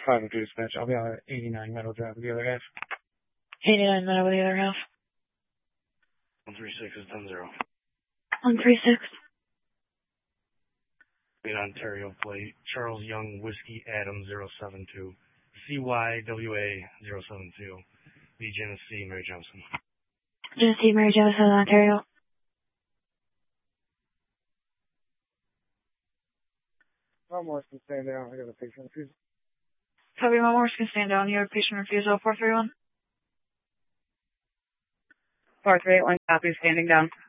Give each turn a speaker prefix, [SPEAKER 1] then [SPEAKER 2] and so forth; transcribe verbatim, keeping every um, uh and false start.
[SPEAKER 1] five oh two dispatch. I'll be on eighty-nine Meadow Drive with the other guys.
[SPEAKER 2] eighty-nine Meadow with the other half.
[SPEAKER 1] one three six is ten zero.
[SPEAKER 2] one three six.
[SPEAKER 1] In Ontario plate, Charles Young, Whiskey Adam zero seven two. C Y W A zero seven two. B. Genesee, Mary Johnson.
[SPEAKER 2] Genesee, Mary Johnson, Ontario.
[SPEAKER 1] Mount Morris can stand down. I got a patient refusal.
[SPEAKER 2] Copy, Mount Morris can stand down. You have patient refusal, four three one.
[SPEAKER 3] four three eight one, copy, standing down.